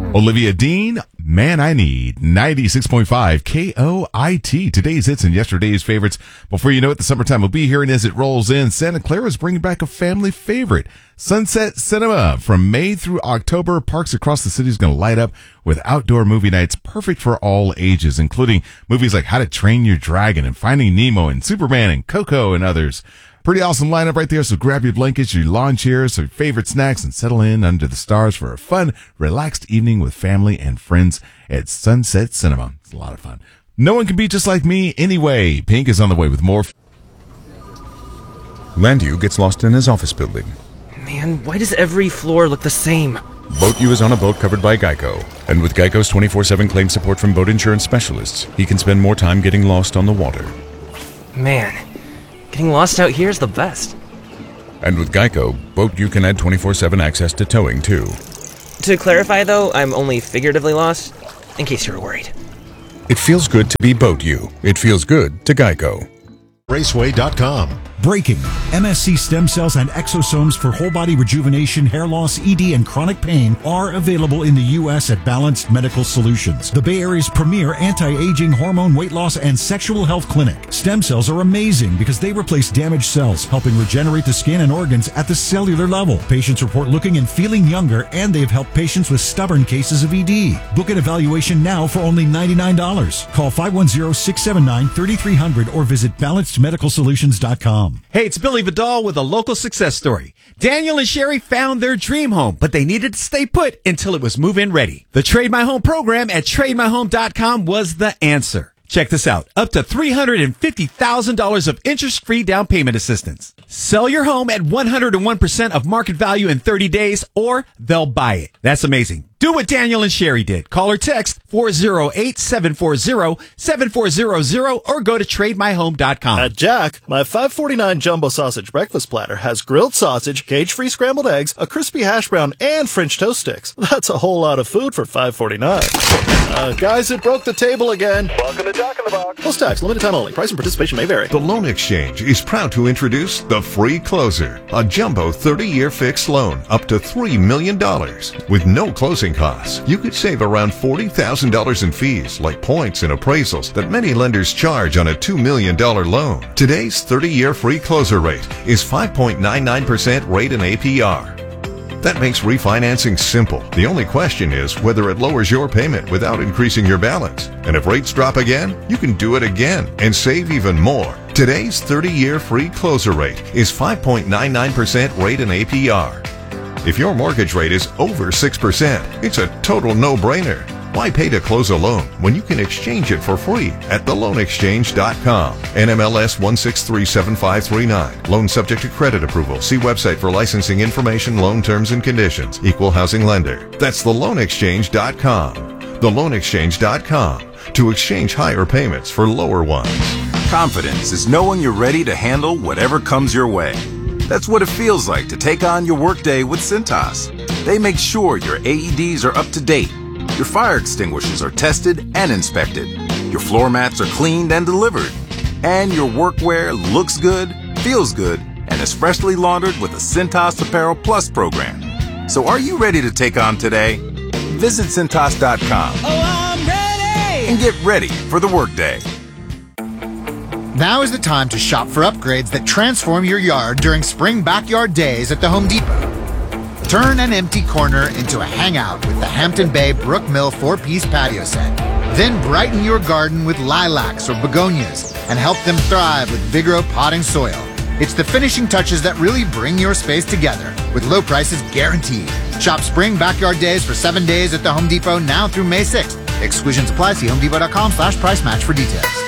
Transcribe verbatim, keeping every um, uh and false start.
Olivia Dean, Man I Need, ninety-six point five K O I T. Today's hits and yesterday's favorites. Before you know it, the summertime will be here, and as it rolls in, Santa Clara is bringing back a family favorite. Sunset Cinema. From May through October, parks across the city is going to light up with outdoor movie nights perfect for all ages, including movies like How to Train Your Dragon and Finding Nemo and Superman and Coco and others. Pretty awesome lineup right there, so grab your blankets, your lawn chairs, your favorite snacks, and settle in under the stars for a fun, relaxed evening with family and friends at Sunset Cinema. It's a lot of fun. No one can be just like me anyway. Pink is on the way with more. Landu gets lost in his office building. Man, why does every floor look the same? Boat U is on a boat covered by Geico. And with Geico's twenty-four seven claim support from boat insurance specialists, he can spend more time getting lost on the water. Man, getting lost out here is the best. And with Geico, Boat U can add twenty-four seven access to towing, too. To clarify, though, I'm only figuratively lost, in case you were worried. It feels good to be Boat U. It feels good to Geico. Raceway dot com. Breaking. M S C stem cells and exosomes for whole body rejuvenation, hair loss, E D, and chronic pain are available in the U S at Balanced Medical Solutions, the Bay Area's premier anti-aging, hormone, weight loss, and sexual health clinic. Stem cells are amazing because they replace damaged cells, helping regenerate the skin and organs at the cellular level. Patients report looking and feeling younger, and they've helped patients with stubborn cases of E D. Book an evaluation now for only ninety-nine dollars. Call five one zero, six seven nine, three three zero zero or visit balanced medical solutions dot com. Hey, it's Billy Vidal with a local success story. Daniel and Sherry found their dream home, but they needed to stay put until it was move-in ready. The Trade My Home program at trade my home dot com was the answer. Check this out. Up to three hundred fifty thousand dollars of interest-free down payment assistance. Sell your home at one hundred one percent of market value in thirty days, or they'll buy it. That's amazing. Do what Daniel and Sherry did. Call or text four oh eight, seven four zero, seven four zero zero or go to trade my home dot com. At Jack, my five forty-nine jumbo sausage breakfast platter has grilled sausage, cage-free scrambled eggs, a crispy hash brown, and French toast sticks. That's a whole lot of food for five forty-nine. Uh, guys, it broke the table again. Welcome to Jack in the Box. Plus tax, limited time only. Price and participation may vary. The Loan Exchange is proud to introduce the Free Closer, a jumbo thirty-year fixed loan up to three million dollars with no closing costs. You could save around forty thousand dollars in fees like points and appraisals that many lenders charge on a two million dollars loan. Today's thirty-year free closer rate is five point nine nine percent rate and A P R. That makes refinancing simple. The only question is whether it lowers your payment without increasing your balance. And if rates drop again, you can do it again and save even more. Today's thirty-year free closer rate is five point nine nine percent rate and A P R. If your mortgage rate is over six percent, it's a total no-brainer. Why pay to close a loan when you can exchange it for free at the loan exchange dot com? N M L S one six three seven five three nine. Loan subject to credit approval. See website for licensing information, loan terms and conditions. Equal housing lender. That's the loan exchange dot com. the loan exchange dot com. To exchange higher payments for lower ones. Confidence is knowing you're ready to handle whatever comes your way. That's what it feels like to take on your workday with Cintas. They make sure your A E Ds are up to date, your fire extinguishers are tested and inspected, your floor mats are cleaned and delivered, and your workwear looks good, feels good, and is freshly laundered with the Cintas Apparel Plus program. So are you ready to take on today? Visit Cintas dot com. Oh, I'm ready! And get ready for the workday. Now is the time to shop for upgrades that transform your yard during spring backyard days at the Home Depot. Turn an empty corner into a hangout with the Hampton Bay Brook Mill four-piece patio set. Then brighten your garden with lilacs or begonias and help them thrive with Vigoro potting soil. It's the finishing touches that really bring your space together, with low prices guaranteed. Shop spring backyard days for seven days at the Home Depot now through May sixth. Exclusions apply. See home depot dot com slash price match for details.